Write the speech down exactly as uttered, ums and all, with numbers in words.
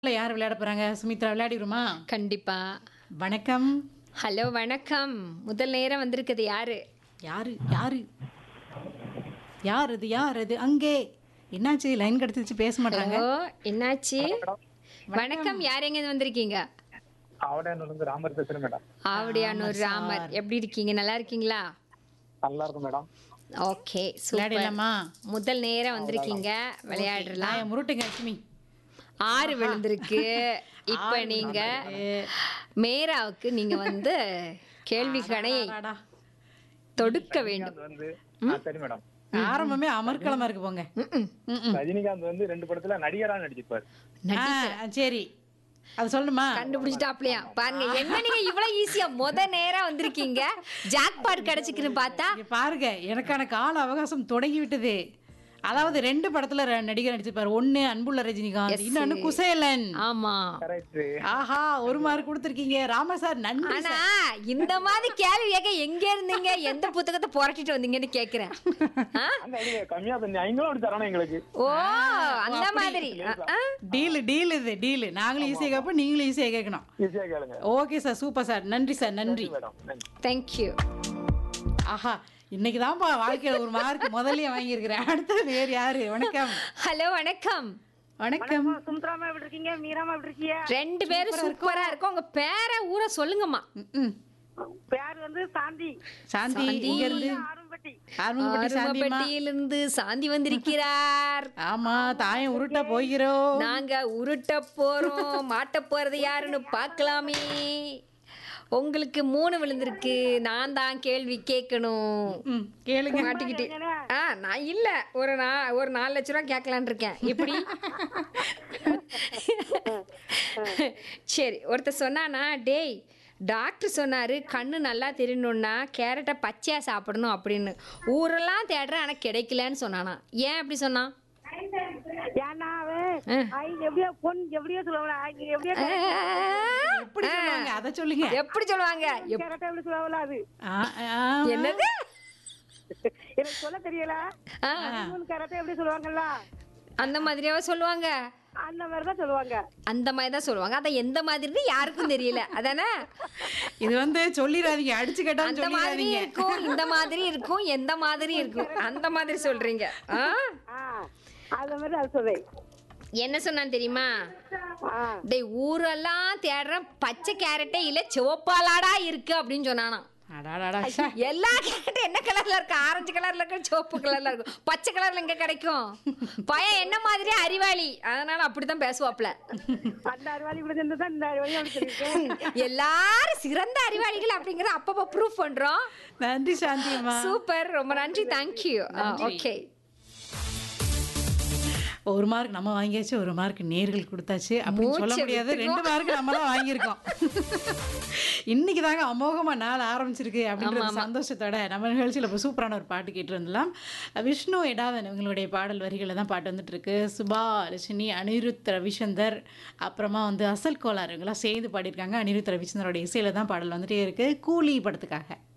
இல்ல யார் விளையாட போறாங்க? சுமித்ரா விளையாடிருமா? கண்டிப்பா. வணக்கம். ஹலோ வணக்கம். முதல் நேரம் வந்திருக்குது யாரு? யாரு? யாரு? யார் அது? யார் அது? அங்கே. என்னாச்சு? லைன் கிடைச்சிருச்சு பேச மாட்டாங்க. ஹலோ என்னாச்சு? மேடம் வணக்கம். யார் எங்க வந்திருக்கீங்க? ஆவடையானூர்லேருந்து ராமர் பேசுறேன் மேடம். ஆவடியானூர் ராமர் ராமர். சார். எப்படி இருக்கீங்க? நல்லா இருக்கீங்களா? நல்லா இருக்கும் மேடம். Okay super. விளையாடலாமா? முதல் நேரம் வந்திருக்கீங்க. விளையாடலாம். நான் முருட்டுங்க லட்சுமி. ஆறு விழுந்திருக்கு. இப்ப ஆறு நீங்க விழுந்திருக்கு. மேராவுக்கு நீங்க வந்து கேள்விகளை அடாடா. தொடுக்க வேண்டும். ரஜினிகாந்த் வந்து ஆ, சரி மேடம். ஆரம்பமே அமர்க்களமா இருக்கு போங்க. ம்ம். ம்ம். ரஜினிகாந்த் வந்து ரெண்டு படத்துல நடிகரா நடிச்சிருப்பாரு. ஆ, சரி. அது சொல்லணுமா? கண்டுபிடிச்சிட்டாப்லையா பாருங்க. என்ன நீங்க இவ்வளவு ஈஸியா முத நேரா வந்திருக்கீங்க. ஜாக்பாட் கிடைச்சிக்குன்னு பார்த்தா இங்க பாருங்க, எனக்கான கால அவகாசம் தொடங்கி விட்டது. அதாவது ரெண்டு படத்துல ர- நடிகர் நடிச்சிருப்பாரு. ஒண்ணு அன்புள்ள ரஜினிகாந்த், Yes. இன்னொன்னு குசேலன். ஆமா. கரெக்ட். ஆஹா, ஒரு மார்க் கொடுத்திருக்கீங்க ராம சார். நன்றி ஆனா சார். இந்த மாதிரி கேள்வி கேட்க எங்க இருந்தீங்க, எந்த புத்தகத்தை புரட்டிட்டு வந்தீங்கன்னு கேக்குறேன். ஆ? அந்த அடியே கம்மியா தண்ணி ஐநூறு அப்படி தரணும் எங்களுக்கு. ஓ அந்த மாதிரி. ஆ, ஆ. டீல் டீல் இது டீல். நாங்களும் ஈஸியா கேட்போம், நீங்களும் ஈஸியா கேட்கணும். ஈஸியா கேளுங்க. Okay sir, super sir. நன்றி சார், நன்றி. மேடம் நன்றி. Thank you. ஆஹா, இன்னைக்கு தான்ப்பா வாழ்க்கையில ஒரு மார்க் முதல்லயே வாங்கியிருக்கிறேன். அடுத்தது வேறு யாரு? வணக்கம். ஹலோ வணக்கம். வணக்கம். சுமித்ராமா எப்படி இருக்கீங்க? மீராமா எப்படி இருக்கீங்க? ரெண்டு பேரும் சூப்பரா இருக்கும். உங்க பேரை ஊரை சொல்லுங்கம்மா. ம்ம். பேர் வந்து சாந்தி. சாந்தி சாந்தி. இங்க இருந்து ஆரம்பட்டி. ஆர்வம்பட்டி சாந்திமா. அருமப்பட்டியிலிருந்து சாந்தி வந்திருக்கிறார். ஆமா, தாயம் உருட்ட போகிறோம். நாங்க உருட்ட போறோம். மாட்ட போறது யாருன்னு பார்க்கலாமே. உங்களுக்கு மூணு விழுந்திருக்கு. நான் தான் கேள்வி கேட்கணும். ம், கேளுங்க. மாட்டிக்கிட்டு ஆ நான் இல்ல ஒரு நா ஒரு நாலு லட்ச ரூபா கேட்கலான் இருக்கேன். இப்படி சரி. ஒருத்தர் சொன்னானா, டேய் டாக்டர் சொன்னாரு கண்ணு நல்லா தெரியணும்னா கேரட்டை பச்சையா சாப்பிடணும் அப்படின்னு. ஊரெல்லாம் தேடுறேன் ஆனா கிடைக்கலன்னு சொன்னானா. ஏன் அப்படி சொன்னான்? ஏன்னா அவன் ஆ. ஐ, எப்படியோ பொன் எப்படியோ சொல்லுவாங்களா? ஐ, எப்படியோ எப்படி சொல்லுவாங்க? அத சொல்லுங்க. எப்படி சொல்லுவாங்க? எப்- கரெக்டா எப்படி சொல்லுவாங்களா? அது ஆ, ஆ, என்னது? எனக்கு சொல்ல தெரியல. ஆ, கரெக்டா எப்படி சொல்லுவாங்கல்ல? அந்த மாதிரியாவா சொல்லுவாங்க? அந்த மாதிரிதான் சொல்லுவாங்க. அந்த மாதிரி தான் சொல்லுவாங்க. அத எந்த மாதிரின்னு யாருக்கும் தெரியல. அதானே? இது வந்து சொல்லிடாதீங்க, அடிச்சு கேட்டாலும் அந்த மாதிரி சொல்லிடாதீங்க. இருக்கும், இந்த மாதிரி இருக்கும், எந்த மாதிரி இருக்கும், அந்த மாதிரி சொல்றீங்க. ஆ? ஆ, அந்த மாதிரி அது சொல்றேன். என்ன சொன்னான் தெரியுமா? ஆ, டேய் ஊரெல்லாம் தேடுற பச்சை கேரட்டே இல்ல சிவப்பாலாடா இருக்கு அப்படின்னு சொன்னானா. அடாடாடா, ச்சே. எல்லா கேரட்டும் என்ன கலர்ல இருக்கு? ஆரஞ்சு கலர்ல இருக்கு, சிவப்பு கலர்ல இருக்கும். பச்சை கலர்ல எங்க கிடைக்கும்? பையன் என்ன மாதிரி அறிவாளி, அதனால அப்படித்தான் பேசுவாப்ல. அந்த அறிவாளி இப்படி இருந்ததுதான் இந்த அறிவாளி அப்படி சொல்லியிருக்கேன். எல்லாரும் சிறந்த அறிவாளிகள் அப்படிங்கறத அப்பப்ப ப்ரூஃப் பண்றோம். நன்றி சாந்தியம்மா. சூப்பர், ரொம்ப நன்றி. தேங்க்யூ. ஓகே. ஒரு மார்க் நம்ம வாங்கியாச்சு, ஒரு மார்க் நேர்கள் கொடுத்தாச்சு அப்படின்னு சொல்ல மூச்சை முடியாது. விட்டுருவோம். ரெண்டு மார்க் நம்ம தான் வாங்கியிருக்கோம். இன்னைக்கு தாங்க அமோகமா நாள் ஆரம்பிச்சிருக்கு அப்படின்ற சந்தோஷத்தோட நம்ம நிகழ்ச்சியில் இப்போ சூப்பரான ஒரு பாட்டு கேட்டு வந்துடலாம். விஷ்ணு எடாதன் இவங்களுடைய பாடல் வரிகளில் தான் பாட்டு வந்துட்டு இருக்கு. சுபா லட்சுமி, அனிருத் ரவிச்சந்தர், அப்புறமா வந்து அசல் கோலார் இவங்கெல்லாம் சேர்ந்து பாடியிருக்காங்க. அனிருத் ரவிச்சந்தரோட இசையில தான் பாடல் வந்துட்டே இருக்கு. கூலி படத்துக்காக.